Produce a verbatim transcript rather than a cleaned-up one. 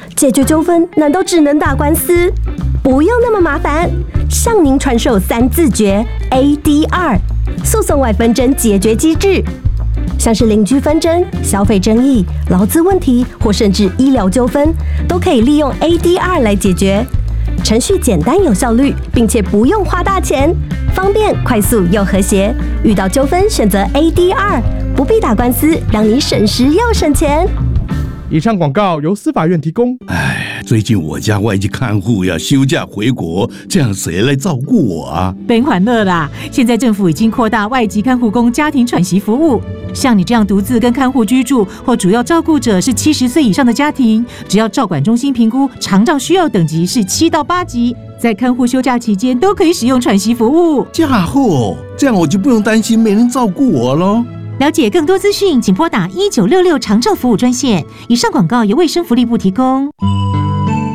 解决纠纷难道只能打官司？不用那么麻烦，向您传授三字诀 A D R 诉讼外纷争解决机制。像是邻居纷争、消费争议、劳资问题或甚至医疗纠纷，都可以利用 A D R 来解决。程序简单有效率，并且不用花大钱，方便、快速又和谐。遇到纠纷选择 A D R， 不必打官司，让你省时又省钱。 以上广告由司法院提供。 哎，最近我家外籍看护要休假回国，这样谁来照顾我啊？ 别欢乐啦！现在政府已经扩大外籍看护工家庭喘息服务，像你这样独自跟看护居住，或主要照顾者是七十岁以上的家庭，只要照管中心评估长照需要等级是七到八级，在看护休假期间都可以使用喘息服务。 家伙，这样我就不用担心没人照顾我咯。 了解更多资讯，请拨打一九六六长照服务专线。以上广告由卫生福利部提供。